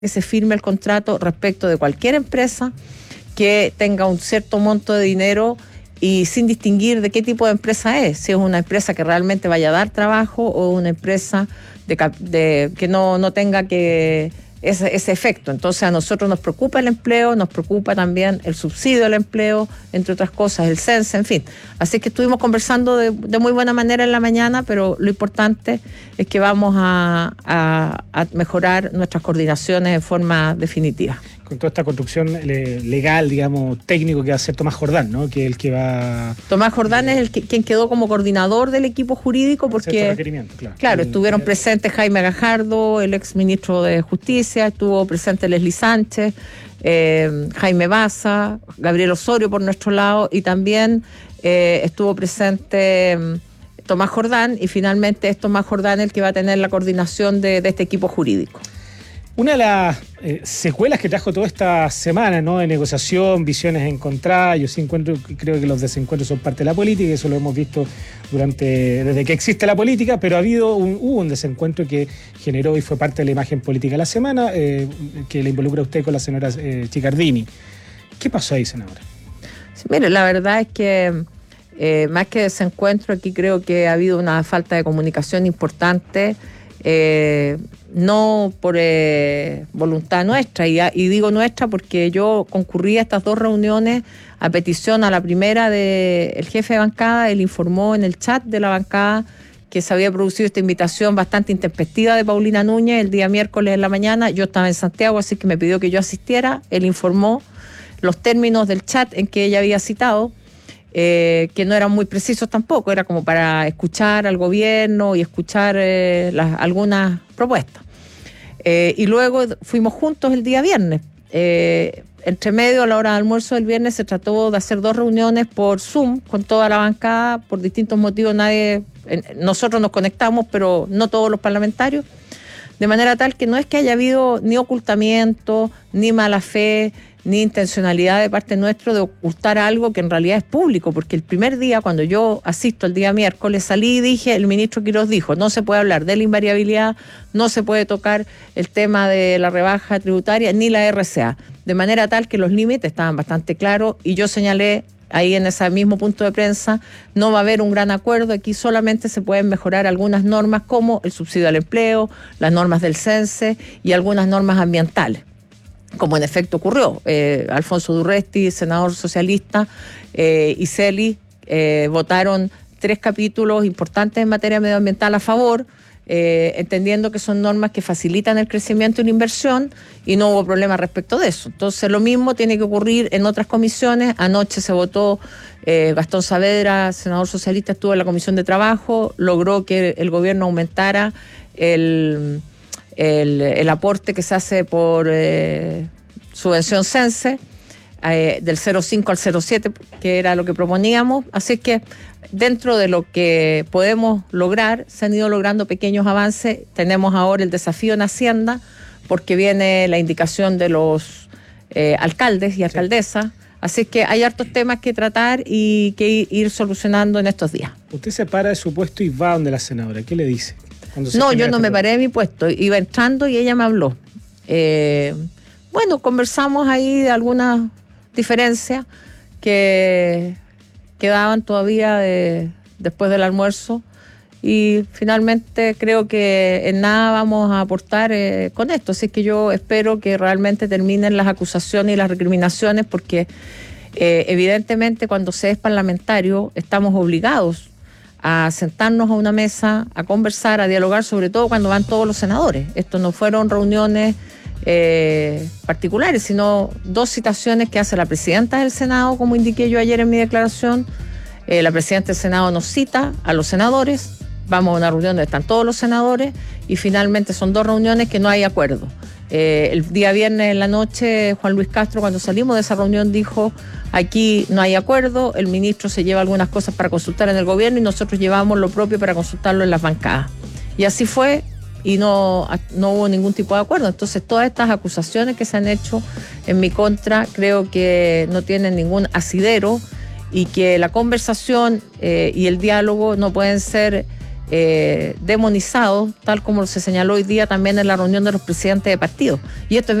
que se firme el contrato respecto de cualquier empresa que tenga un cierto monto de dinero y sin distinguir de qué tipo de empresa es, si es una empresa que realmente vaya a dar trabajo o una empresa que no tenga ese efecto. Entonces a nosotros nos preocupa el empleo, nos preocupa también el subsidio al empleo, entre otras cosas, el CENSE, en fin. Así que estuvimos conversando de muy buena manera en la mañana, pero lo importante es que vamos a mejorar nuestras coordinaciones de forma definitiva. Con toda esta construcción legal, digamos, técnico que va a hacer Tomás Jordán, ¿no? Que es el que va... Tomás Jordán es quien quedó como coordinador del equipo jurídico porque... Claro, estuvieron presentes Jaime Gajardo, el ex ministro de Justicia, estuvo presente Leslie Sánchez, Jaime Baza, Gabriel Osorio por nuestro lado, y también estuvo presente Tomás Jordán, y finalmente es Tomás Jordán el que va a tener la coordinación de este equipo jurídico. Una de las secuelas que trajo toda esta semana, ¿no?, de negociación, visiones encontradas, yo sí creo que los desencuentros son parte de la política, y eso lo hemos visto desde que existe la política, pero hubo un desencuentro que generó y fue parte de la imagen política de la semana, que le involucra a usted con la señora Chiccardini. ¿Qué pasó ahí, senadora? Sí, mire, la verdad es que más que desencuentro, aquí creo que ha habido una falta de comunicación importante, no por voluntad nuestra, y digo nuestra porque yo concurrí a estas dos reuniones a petición. A la primera del jefe de bancada, él informó en el chat de la bancada que se había producido esta invitación bastante intempestiva de Paulina Núñez el día miércoles en la mañana. Yo estaba en Santiago, así que me pidió que yo asistiera. Él informó los términos del chat en que ella había citado, que no eran muy precisos tampoco, era como para escuchar al gobierno y escuchar algunas propuestas. Y luego fuimos juntos el día viernes. Entre medio, a la hora de almuerzo del viernes, se trató de hacer dos reuniones por Zoom con toda la bancada. Por distintos motivos nosotros nos conectamos, pero no todos los parlamentarios, de manera tal que no es que haya habido ni ocultamiento, ni mala fe, ni intencionalidad de parte nuestra de ocultar algo que en realidad es público, porque el primer día, cuando yo asisto el día miércoles, salí y dije, el ministro Quiroz dijo, no se puede hablar de la invariabilidad, no se puede tocar el tema de la rebaja tributaria, ni la RCA, de manera tal que los límites estaban bastante claros, y yo señalé ahí en ese mismo punto de prensa, no va a haber un gran acuerdo, aquí solamente se pueden mejorar algunas normas como el subsidio al empleo, las normas del CENSE y algunas normas ambientales, como en efecto ocurrió. Alfonso Durresti, senador socialista, y Celi votaron 3 capítulos importantes en materia medioambiental a favor, entendiendo que son normas que facilitan el crecimiento y la inversión, y no hubo problema respecto de eso. Entonces lo mismo tiene que ocurrir en otras comisiones. Anoche se votó, Gastón Saavedra, senador socialista, estuvo en la Comisión de Trabajo, logró que el gobierno aumentara el aporte que se hace por subvención CENSE, del 0,5 al 0,7, que era lo que proponíamos. Así que dentro de lo que podemos lograr, se han ido logrando pequeños avances. Tenemos ahora el desafío en Hacienda, porque viene la indicación de los alcaldes y alcaldesas. Sí. Así que hay hartos temas que tratar y que ir solucionando en estos días. Usted se para de su puesto y va donde la senadora. ¿Qué le dice? No, yo no me paré de mi puesto. Iba entrando y ella me habló. Bueno, conversamos ahí de algunas diferencias que quedaban todavía después del almuerzo, y finalmente creo que en nada vamos a aportar con esto. Así que yo espero que realmente terminen las acusaciones y las recriminaciones, porque evidentemente cuando se es parlamentario estamos obligados a sentarnos a una mesa, a conversar, a dialogar, sobre todo cuando van todos los senadores. Esto no fueron reuniones particulares, sino 2 citaciones que hace la presidenta del Senado, como indiqué yo ayer en mi declaración. La presidenta del Senado nos cita a los senadores, vamos a una reunión donde están todos los senadores, y finalmente son 2 reuniones que no hay acuerdo. El día viernes en la noche, Juan Luis Castro, cuando salimos de esa reunión, dijo, aquí no hay acuerdo, el ministro se lleva algunas cosas para consultar en el gobierno y nosotros llevamos lo propio para consultarlo en las bancadas. Y así fue, y no hubo ningún tipo de acuerdo. Entonces todas estas acusaciones que se han hecho en mi contra creo que no tienen ningún asidero, y que la conversación y el diálogo no pueden ser demonizados, tal como se señaló hoy día también en la reunión de los presidentes de partidos. Y esto es